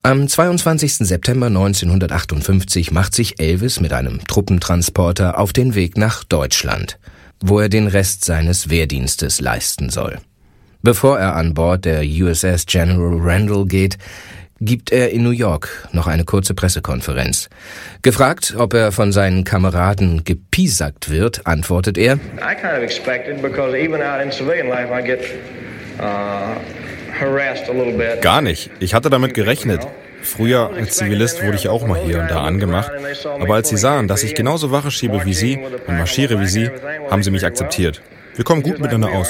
Am 22. September 1958 macht sich Elvis mit einem Truppentransporter auf den Weg nach Deutschland, wo er den Rest seines Wehrdienstes leisten soll. Bevor er an Bord der USS General Randall geht, gibt er in New York noch eine kurze Pressekonferenz. Gefragt, ob er von seinen Kameraden gepiesackt wird, antwortet er: I kind of expected, because even out in civilian life I get harassed a little bit. Gar nicht. Ich hatte damit gerechnet. Früher als Zivilist wurde ich auch mal hier und da angemacht. Aber als sie sahen, dass ich genauso Wache schiebe wie sie und marschiere wie sie, haben sie mich akzeptiert. Wir kommen gut miteinander aus.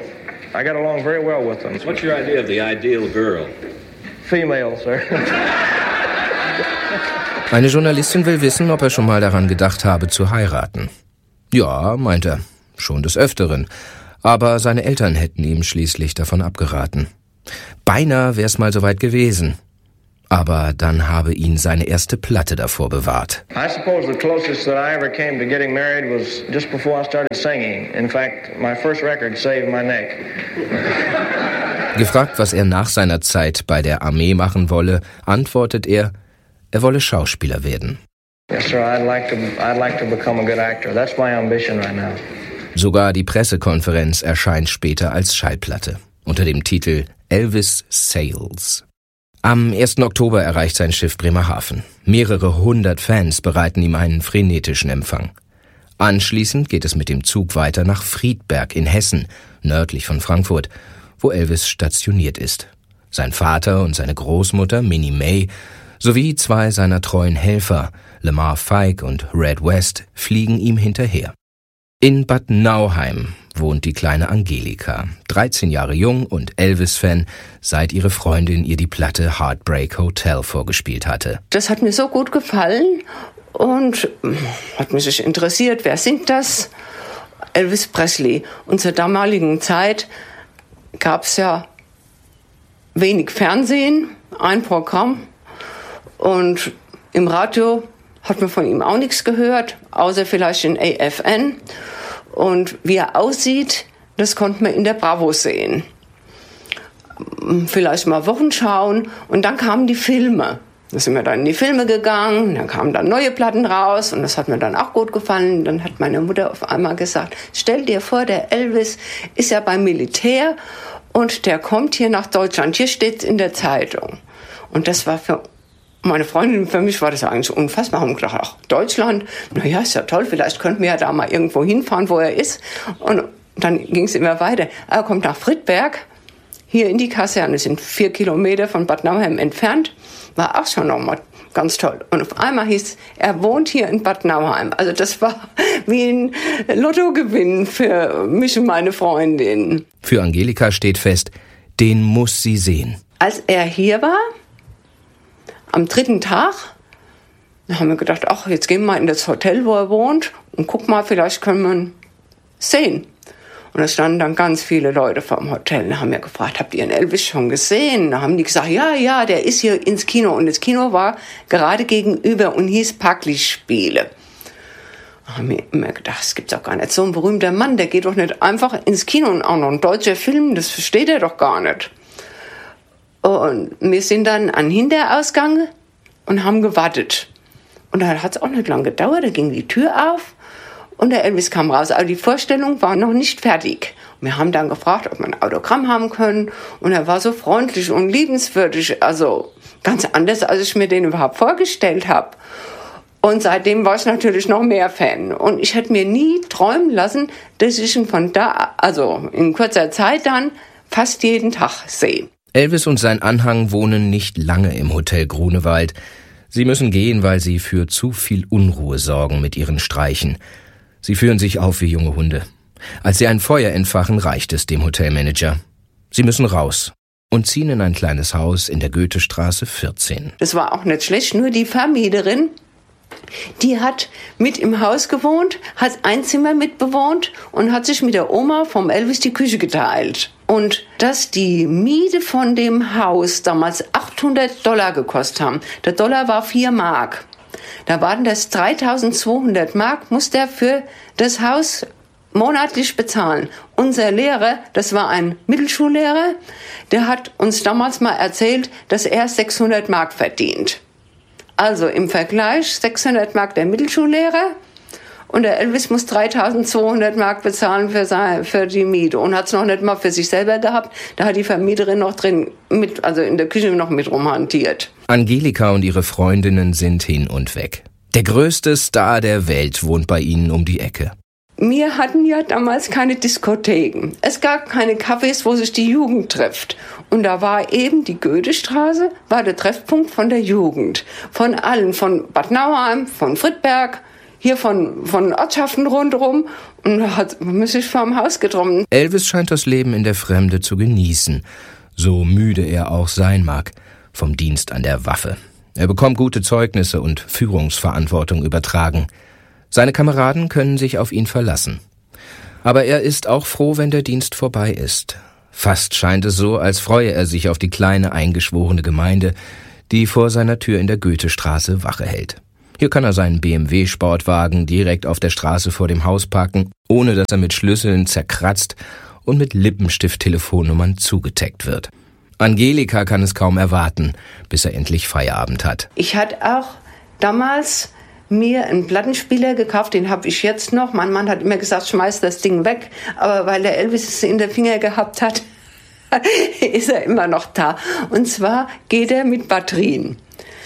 What's your idea of the ideal girl? Female, sir. Eine Journalistin will wissen, ob er schon mal daran gedacht habe, zu heiraten. Ja, meint er, schon des Öfteren. Aber seine Eltern hätten ihm schließlich davon abgeraten. Beinahe wär's mal soweit gewesen. Aber dann habe ihn seine erste Platte davor bewahrt. I suppose the closest that I ever came to getting married was just before I started singing. In fact, my first record saved my neck. Gefragt, was er nach seiner Zeit bei der Armee machen wolle, antwortet er wolle Schauspieler werden. Yes, sir, I'd like to become a good actor. That's my ambition right now. Sogar die Pressekonferenz erscheint später als Schallplatte unter dem Titel Elvis Sails. Am 1. Oktober erreicht sein Schiff Bremerhaven. Mehrere hundert Fans bereiten ihm einen frenetischen Empfang. Anschließend geht es mit dem Zug weiter nach Friedberg in Hessen, nördlich von Frankfurt, wo Elvis stationiert ist. Sein Vater und seine Großmutter Minnie May sowie zwei seiner treuen Helfer, Lamar Fike und Red West, fliegen ihm hinterher. In Bad Nauheim wohnt die kleine Angelika, 13 Jahre jung und Elvis-Fan, seit ihre Freundin ihr die Platte Heartbreak Hotel vorgespielt hatte. Das hat mir so gut gefallen und hat mich sich interessiert, wer singt das? Elvis Presley. Und zur damaligen Zeit gab es ja wenig Fernsehen, ein Programm, und im Radio hat man von ihm auch nichts gehört, außer vielleicht in AFN. Und wie er aussieht, das konnte man in der Bravo sehen. Vielleicht mal Wochen schauen, und dann kamen die Filme. Da sind wir dann in die Filme gegangen, dann kamen dann neue Platten raus und das hat mir dann auch gut gefallen. Dann hat meine Mutter auf einmal gesagt, stell dir vor, der Elvis ist ja beim Militär und der kommt hier nach Deutschland. Hier steht's in der Zeitung. Und das war für meine Freundin, für mich war das eigentlich unfassbar. Ich habe gedacht, ach, Deutschland, naja, ist ja toll, vielleicht könnten wir ja da mal irgendwo hinfahren, wo er ist. Und dann ging es immer weiter. Er kommt nach Friedberg, hier in die Kaserne, sind 4 Kilometer von Bad Nauheim entfernt. War auch schon nochmal ganz toll. Und auf einmal hieß, er wohnt hier in Bad Nauheim. Also das war wie ein Lottogewinn für mich und meine Freundin. Für Angelika steht fest, den muss sie sehen. Als er hier war, am 3. Tag, da haben wir gedacht, ach, jetzt gehen wir mal in das Hotel, wo er wohnt, und guck mal, vielleicht können wir ihn sehen. Und da standen dann ganz viele Leute vor dem Hotel und haben mir gefragt, habt ihr den Elvis schon gesehen? Da haben die gesagt, ja, der ist hier ins Kino. Und das Kino war gerade gegenüber und hieß Parklichtspiele. Da haben wir immer gedacht, es gibt doch gar nicht. So ein berühmter Mann, der geht doch nicht einfach ins Kino, und auch noch ein deutscher Film, das versteht er doch gar nicht. Und wir sind dann an den Hinterausgang und haben gewartet. Und da hat es auch nicht lange gedauert, da ging die Tür auf und der Elvis kam raus. Aber die Vorstellung war noch nicht fertig. Und wir haben dann gefragt, ob wir ein Autogramm haben können. Und er war so freundlich und liebenswürdig, also ganz anders, als ich mir den überhaupt vorgestellt habe. Und seitdem war ich natürlich noch mehr Fan. Und ich hätte mir nie träumen lassen, dass ich ihn von da, also in kurzer Zeit dann, fast jeden Tag sehe. Elvis und sein Anhang wohnen nicht lange im Hotel Grunewald. Sie müssen gehen, weil sie für zu viel Unruhe sorgen mit ihren Streichen. Sie führen sich auf wie junge Hunde. Als sie ein Feuer entfachen, reicht es dem Hotelmanager. Sie müssen raus und ziehen in ein kleines Haus in der Goethestraße 14. Das war auch nicht schlecht, nur die Vermieterin, die hat mit im Haus gewohnt, hat ein Zimmer mitbewohnt und hat sich mit der Oma vom Elvis die Küche geteilt. Und dass die Miete von dem Haus damals $800 gekostet haben. Der Dollar war 4 Mark. Da waren das 3.200 Mark, muss der für das Haus monatlich bezahlen. Unser Lehrer, das war ein Mittelschullehrer, der hat uns damals mal erzählt, dass er 600 Mark verdient. Also im Vergleich 600 Mark der Mittelschullehrer und der Elvis muss 3.200 Mark bezahlen für die Miete und hat es noch nicht mal für sich selber gehabt. Da hat die Vermieterin noch drin also in der Küche noch mit rumhantiert. Angelika und ihre Freundinnen sind hin und weg. Der größte Star der Welt wohnt bei ihnen um die Ecke. Wir hatten ja damals keine Diskotheken. Es gab keine Cafés, wo sich die Jugend trifft. Und da war eben die Goethestraße, war der Treffpunkt von der Jugend. Von allen, von Bad Nauheim, von Friedberg, hier von Ortschaften rundherum. Und da hat man sich vor dem Haus getroffen. Elvis scheint das Leben in der Fremde zu genießen. So müde er auch sein mag vom Dienst an der Waffe. Er bekommt gute Zeugnisse und Führungsverantwortung übertragen. Seine Kameraden können sich auf ihn verlassen. Aber er ist auch froh, wenn der Dienst vorbei ist. Fast scheint es so, als freue er sich auf die kleine eingeschworene Gemeinde, die vor seiner Tür in der Goethestraße Wache hält. Hier kann er seinen BMW-Sportwagen direkt auf der Straße vor dem Haus parken, ohne dass er mit Schlüsseln zerkratzt und mit Lippenstift-Telefonnummern zugetaggt wird. Angelika kann es kaum erwarten, bis er endlich Feierabend hat. Ich hatte auch damals mir einen Plattenspieler gekauft, den habe ich jetzt noch. Mein Mann hat immer gesagt, schmeiß das Ding weg. Aber weil der Elvis es in den Finger gehabt hat, ist er immer noch da. Und zwar geht er mit Batterien.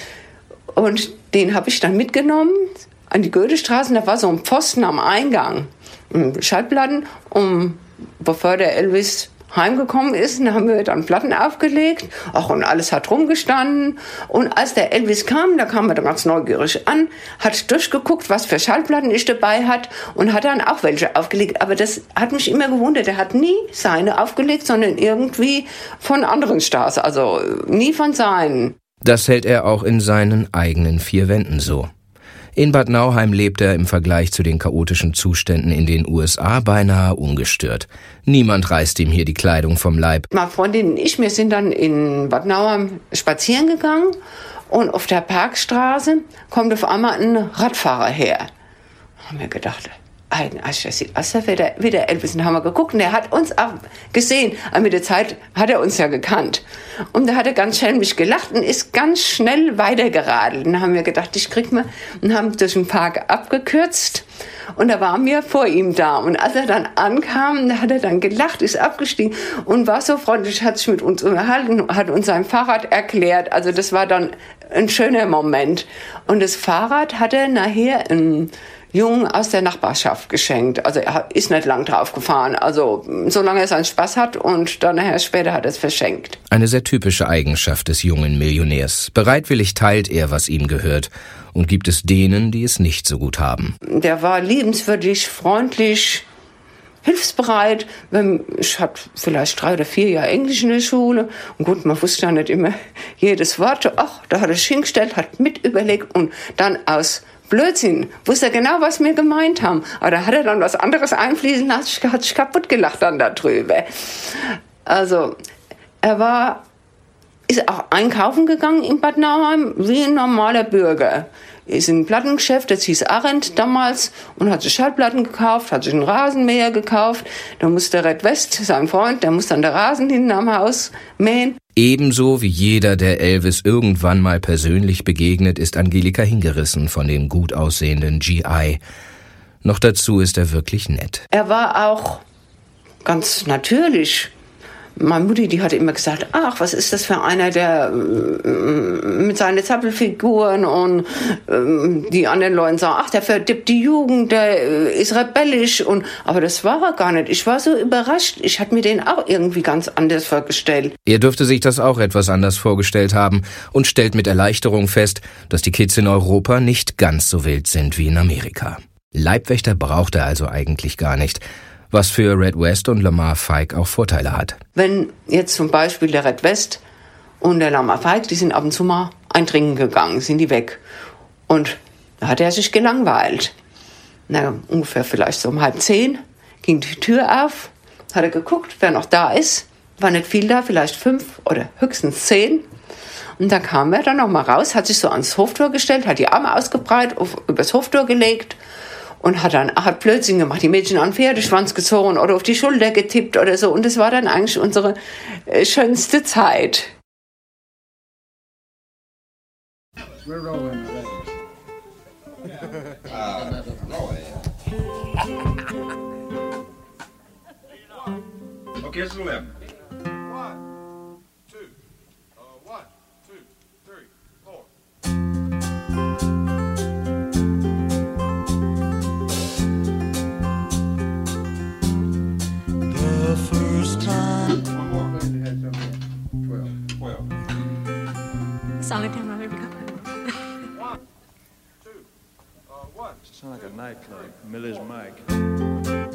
Und den habe ich dann mitgenommen an die Goethestraße. Da war so ein Pfosten am Eingang. Schallplatten. Und bevor der Elvis heimgekommen ist, dann haben wir dann Platten aufgelegt. Ach, und alles hat rumgestanden. Und als der Elvis kam, da kam er dann ganz neugierig an, hat durchgeguckt, was für Schallplatten ich dabei hat und hat dann auch welche aufgelegt. Aber das hat mich immer gewundert. Er hat nie seine aufgelegt, sondern irgendwie von anderen Stars. Also nie von seinen. Das hält er auch in seinen eigenen vier Wänden so. In Bad Nauheim lebt er im Vergleich zu den chaotischen Zuständen in den USA beinahe ungestört. Niemand reißt ihm hier die Kleidung vom Leib. Meine Freundin und ich, wir sind dann in Bad Nauheim spazieren gegangen und auf der Parkstraße kommt auf einmal ein Radfahrer her. Da haben wir gedacht, das sieht aus wie der Elvis. Und haben wir geguckt und der hat uns auch gesehen. Aber mit der Zeit hat er uns ja gekannt. Und da hat er ganz schelmisch gelacht und ist ganz schnell weitergeradelt. Und dann haben wir gedacht, ich krieg mal, und haben durch den Park abgekürzt. Und da waren wir vor ihm da. Und als er dann ankam, da hat er dann gelacht, ist abgestiegen und war so freundlich, hat sich mit uns unterhalten, hat uns sein Fahrrad erklärt. Also das war dann ein schöner Moment. Und das Fahrrad hat er nachher einen Jungen aus der Nachbarschaft geschenkt. Also er ist nicht lang drauf gefahren. Also solange er seinen Spaß hat und dann nachher später hat er es verschenkt. Eine sehr typische Eigenschaft des jungen Millionärs. Bereitwillig teilt er, was ihm gehört und gibt es denen, die es nicht so gut haben. Der war liebenswürdig, freundlich, hilfsbereit. Ich hatte vielleicht 3 oder 4 Jahre Englisch in der Schule. Und gut, man wusste ja nicht immer jedes Wort. Ach, da hat er sich hingestellt, hat mit überlegt und dann aus Blödsinn, wusste er genau, was wir gemeint haben. Aber da hat er dann was anderes einfließen lassen, hat sich kaputt gelacht dann darüber. Also, ist auch einkaufen gegangen in Bad Nauheim, wie ein normaler Bürger. Ist in ein Plattengeschäft, das hieß Arendt damals, und hat sich Schallplatten gekauft, hat sich einen Rasenmäher gekauft. Da musste Red West, sein Freund, der muss dann den Rasen hinten am Haus mähen. Ebenso wie jeder, der Elvis irgendwann mal persönlich begegnet, ist Angelika hingerissen von dem gut aussehenden GI. Noch dazu ist er wirklich nett. Er war auch ganz natürlich. Meine Mutti, die hatte immer gesagt, ach, was ist das für einer, der mit seinen Zappelfiguren und die anderen Leute sagen, ach, der verdirbt die Jugend, der ist rebellisch. Aber das war er gar nicht. Ich war so überrascht. Ich hatte mir den auch irgendwie ganz anders vorgestellt. Er dürfte sich das auch etwas anders vorgestellt haben und stellt mit Erleichterung fest, dass die Kids in Europa nicht ganz so wild sind wie in Amerika. Leibwächter braucht er also eigentlich gar nicht. Was für Red West und Lamar Fike auch Vorteile hat. Wenn jetzt zum Beispiel der Red West und der Lamar Fike, die sind ab und zu mal eintrinken gegangen, sind die weg. Und da hat er sich gelangweilt. Ungefähr vielleicht so um 9:30 ging die Tür auf, hat er geguckt, wer noch da ist. War nicht viel da, vielleicht 5 oder höchstens 10. Und dann kam er dann noch mal raus, hat sich so ans Hoftor gestellt, hat die Arme ausgebreitet, übers Hoftor gelegt und hat Blödsinn gemacht, die Mädchen an den Pferdeschwanz gezogen oder auf die Schulter getippt oder so. Und das war dann eigentlich unsere schönste Zeit. Okay, it's 11. 1, 2, 1, 2, 3, 4. The first time. One more. 12. 12. Sound like him, my favorite 1, 2, 1. Sound like a nightclub, Miller's Mike.